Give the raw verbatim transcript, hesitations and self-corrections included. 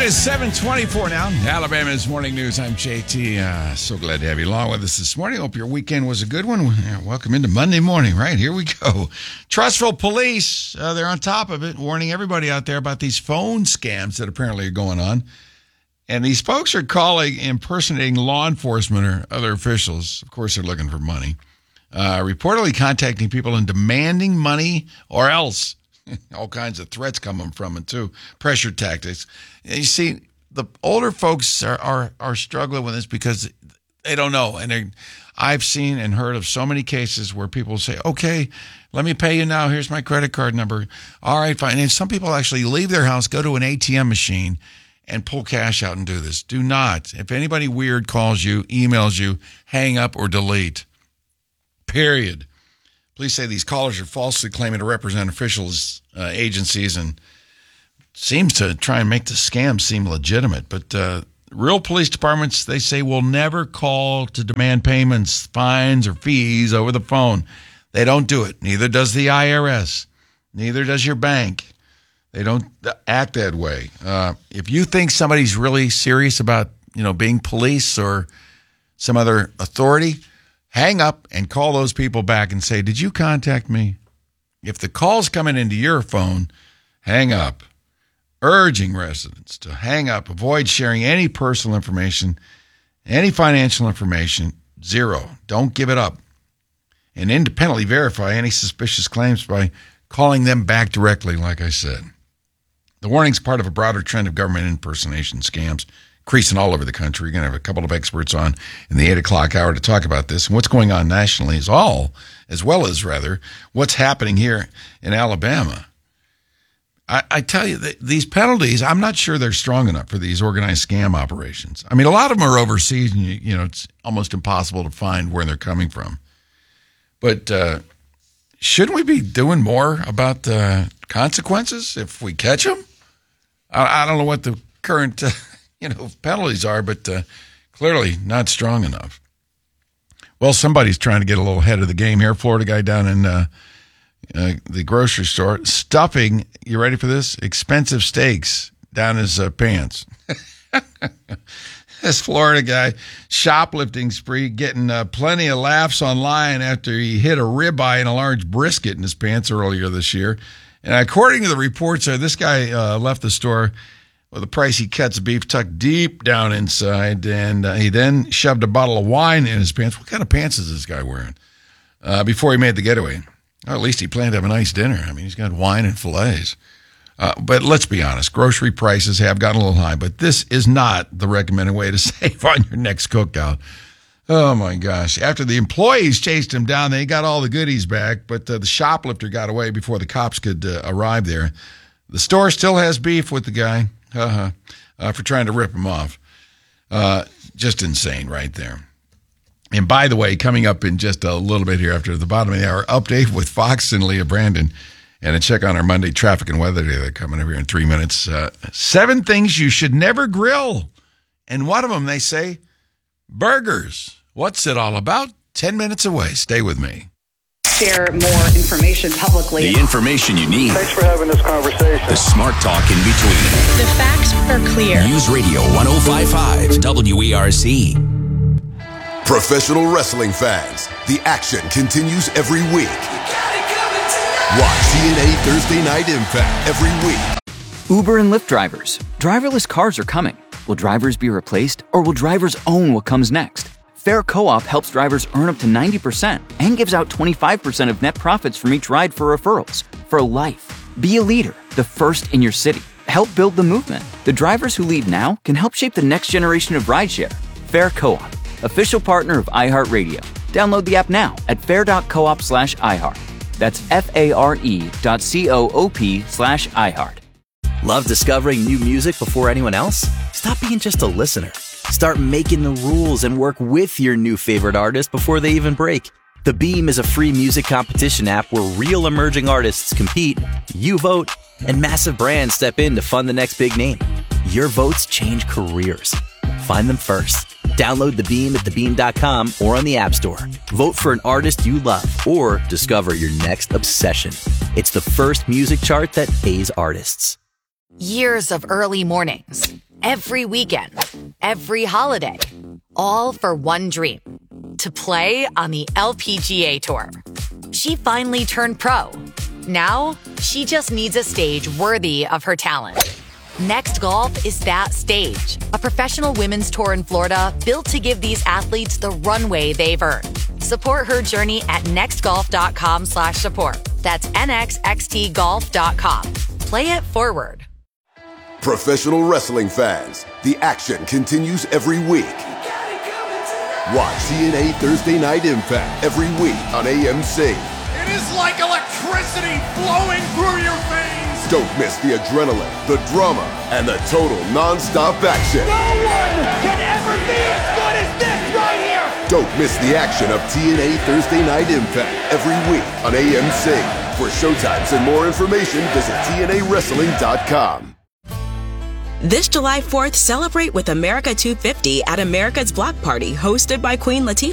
is seven twenty-four now. Alabama's Morning News. I'm J T. Uh, so glad to have you along with us this morning. Hope your weekend was a good one. Yeah, welcome into Monday morning, right? Here we go. Trussville Police, uh, they're on top of it, warning everybody out there about these phone scams that apparently are going on. And these folks are calling, impersonating law enforcement or other officials. Of course, they're looking for money. Uh, reportedly contacting people and demanding money or else. All kinds of threats coming from it, too. Pressure tactics. And you see, the older folks are, are, are struggling with this because they don't know. And I've seen and heard of so many cases where people say, okay, let me pay you now. Here's my credit card number. All right, fine. And some people actually leave their house, go to an A T M machine, and pull cash out and do this. Do not. If anybody weird calls you, emails you, hang up or delete. Period. Police say these callers are falsely claiming to represent officials, uh, agencies, and seems to try and make the scam seem legitimate. But uh, real police departments, they say, will never call to demand payments, fines, or fees over the phone. They don't do it. Neither does the I R S. Neither does your bank. They don't act that way. Uh, if you think somebody's really serious about, you know, being police or some other authority, hang up and call those people back and say, did you contact me? If the call's coming into your phone, hang up. Urging residents to hang up, avoid sharing any personal information, any financial information, zero. Don't give it up. And independently verify any suspicious claims by calling them back directly, like I said. The warning's part of a broader trend of government impersonation scams increasing all over the country. We're going to have a couple of experts on in the eight o'clock hour to talk about this and what's going on nationally as all, as well as, rather, what's happening here in Alabama. I, I tell you, that these penalties, I'm not sure they're strong enough for these organized scam operations. I mean, a lot of them are overseas, and, you, you know, it's almost impossible to find where they're coming from. But uh, shouldn't we be doing more about the consequences if we catch them? I, I don't know what the current... Uh, you know, penalties are, but uh, clearly not strong enough. Well, somebody's trying to get a little ahead of the game here. Florida guy down in uh, uh, the grocery store stuffing, you ready for this? Expensive steaks down his uh, pants. This Florida guy, shoplifting spree, getting uh, plenty of laughs online after he hid a ribeye and a large brisket in his pants earlier this year. And according to the reports, uh, this guy uh, left the store with a pricey cuts of beef tucked deep down inside, and uh, he then shoved a bottle of wine in his pants. What kind of pants is this guy wearing? Uh, before he made the getaway. Well, at least he planned to have a nice dinner. I mean, he's got wine and fillets. Uh, but let's be honest, grocery prices have gotten a little high, but this is not the recommended way to save on your next cookout. Oh, my gosh. After the employees chased him down, they got all the goodies back, but uh, the shoplifter got away before the cops could uh, arrive there. The store still has beef with the guy. Uh-huh. Uh, for trying to rip him off. Uh, just insane right there. And by the way, coming up in just a little bit here after the bottom of the hour, update with Fox and Leah Brandon, and a check on our Monday traffic and weather data coming up here in three minutes. Uh, seven things you should never grill. And one of them, they say, burgers. What's it all about? Ten minutes away. Stay with me. Share more information publicly. The information you need. Thanks for having this conversation. The smart talk in between. The facts are clear. News Radio one oh five point five W E R C. Professional wrestling fans, the action continues every week. Watch T N A Thursday Night Impact every week. Uber and Lyft drivers. Driverless cars are coming. Will drivers be replaced, or will drivers own what comes next? Fair Co-op helps drivers earn up to ninety percent and gives out twenty-five percent of net profits from each ride for referrals. For life. Be a leader, the first in your city. Help build the movement. The drivers who lead now can help shape the next generation of rideshare. Fair Co-op, official partner of iHeartRadio. Download the app now at fair.coop slash iHeart. That's F-A-R-E dot C-O-O-P slash iHeart. Love discovering new music before anyone else? Stop being just a listener. Start making the rules and work with your new favorite artist before they even break. The Beam is a free music competition app where real emerging artists compete, you vote, and massive brands step in to fund the next big name. Your votes change careers. Find them first. Download The Beam at the beam dot com or on the App Store. Vote for an artist you love or discover your next obsession. It's the first music chart that pays artists. Years of early mornings, every weekend, every holiday, all for one dream, to play on the L P G A Tour. She finally turned pro. Now, she just needs a stage worthy of her talent. Next Golf is that stage, a professional women's tour in Florida built to give these athletes the runway they've earned. Support her journey at nextgolf.com slash support. That's nxxt golf dot com. Play it forward. Professional wrestling fans, the action continues every week. Watch T N A Thursday Night Impact every week on A M C. It is like electricity flowing through your veins. Don't miss the adrenaline, the drama, and the total non-stop action. No one can ever be as good as this right here. Don't miss the action of T N A Thursday Night Impact every week on A M C. For showtimes and more information, visit T N A wrestling dot com. This July fourth, celebrate with America two fifty at America's Block Party, hosted by Queen Latifah.